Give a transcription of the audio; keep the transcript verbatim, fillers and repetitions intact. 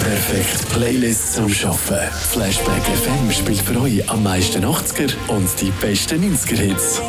perfekte Playlist zum Arbeiten. Flashback F M spielt für euch am meisten achtziger und die besten neunziger-Hits.